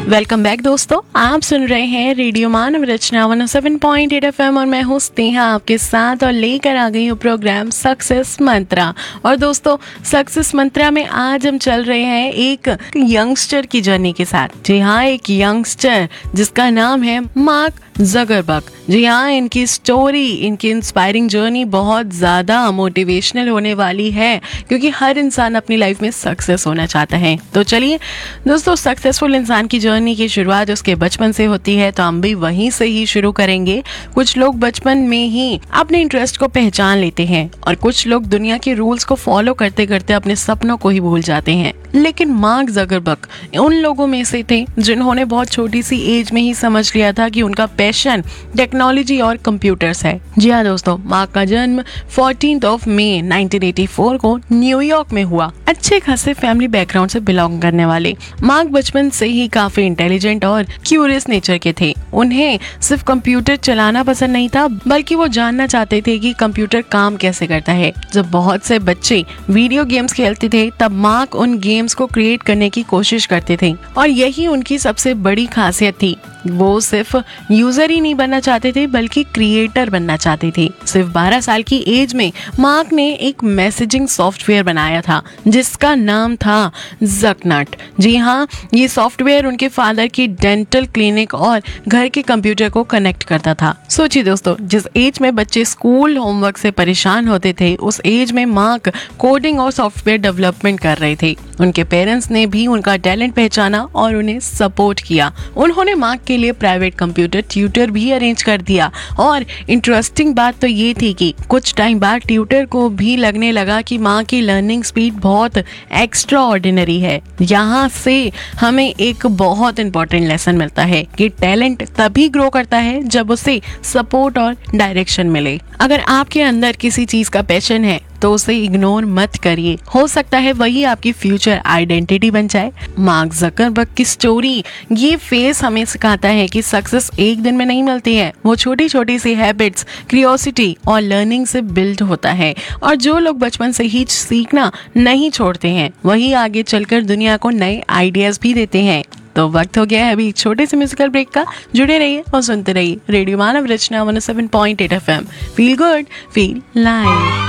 Welcome back दोस्तों, आप सुन रहे हैं रेडियो मानव रचना 107.8 FM और मैं हूँ स्नेहा आपके साथ और लेकर आ गई हूँ प्रोग्राम सक्सेस मंत्रा। और दोस्तों, सक्सेस मंत्रा में आज हम चल रहे हैं एक यंगस्टर की जर्नी के साथ। जी हाँ, एक यंगस्टर जिसका नाम है मार्क ज़करबर्ग। जी हाँ, इनकी स्टोरी, इनकी इंस्पायरिंग जर्नी बहुत ज़्यादा मोटिवेशनल होने वाली है क्योंकि हर इंसान अपनी लाइफ में सक्सेस होना चाहता है। तो चलिए दोस्तों, सक्सेसफुल इंसान की जर्नी की शुरुआत उसके बचपन से होती है, तो हम भी वहीं से ही शुरू करेंगे। कुछ लोग बचपन में ही अपने इंटरेस्ट को पहचान लेते हैं और कुछ लोग दुनिया के रूल्स को फॉलो करते करते अपने सपनों को ही भूल जाते हैं। लेकिन मार्क ज़करबर्ग उन लोगों में से थे जिन्होंने बहुत छोटी सी एज में ही समझ लिया था कि उनका पैशन टेक्नोलॉजी और कंप्यूटर्स है। जी हाँ दोस्तों, मार्क का जन्म 14 मई 1984 को न्यूयॉर्क में हुआ। अच्छे खासे फैमिली बैकग्राउंड से बिलोंग करने वाले मार्क बचपन से ही काफी इंटेलिजेंट और क्यूरियस नेचर के थे। उन्हें सिर्फ कंप्यूटर चलाना पसंद नहीं था, बल्कि वो जानना चाहते थे कि कंप्यूटर काम कैसे करता है। जब बहुत से बच्चे वीडियो गेम्स खेलते थे, तब मार्क उन गेम्स को क्रिएट करने की कोशिश करते थे और यही उनकी सबसे बड़ी खासियत थी। वो सिर्फ यूजर ही नहीं बनना चाहते थे, बल्कि क्रिएटर बनना चाहते थे। सिर्फ 12 साल की एज में मार्क ने एक मैसेजिंग सॉफ्टवेयर बनाया था जिसका नाम था ज़कनट। जी हाँ, ये सॉफ्टवेयर उनके फादर की डेंटल क्लिनिक और घर के कंप्यूटर को कनेक्ट करता था। सोचिए दोस्तों, जिस एज में बच्चे स्कूल होमवर्क से परेशान होते थे, उस एज में मार्क कोडिंग और सॉफ्टवेयर डेवलपमेंट कर रहे थे। उनके पेरेंट्स ने भी उनका टैलेंट पहचाना और उन्हें सपोर्ट किया। उन्होंने मार्क के लिए प्राइवेट कंप्यूटर ट्यूटर भी अरेंज कर दिया और इंटरेस्टिंग बात तो ये थी कि कुछ टाइम बाद ट्यूटर को भी लगने लगा कि माँ की लर्निंग स्पीड बहुत एक्स्ट्रा ऑर्डिनरी है। यहाँ से हमें एक बहुत इंपॉर्टेंट लेसन मिलता है कि टैलेंट तभी ग्रो करता है जब उसे सपोर्ट और डायरेक्शन मिले। अगर आपके अंदर किसी चीज का पैशन है तो उसे इग्नोर मत करिए, हो सकता है वही आपकी फ्यूचर आइडेंटिटी बन जाए। मार्क ज़करबर्ग की स्टोरी ये फेस हमें सिखाता है कि सक्सेस एक दिन में नहीं मिलती है, वो छोटी छोटी सी हैबिट्स, क्यूरियोसिटी और लर्निंग से बिल्ड होता है। और जो लोग बचपन से ही सीखना नहीं छोड़ते हैं, वही आगे चलकर दुनिया को नए आइडियाज भी देते हैं। तो वक्त हो गया है अभी एक छोटे से म्यूजिकल ब्रेक का। जुड़े रहिए और सुनते रहिए रेडियो मानव रचना 107.8 FM। Feel good, feel live.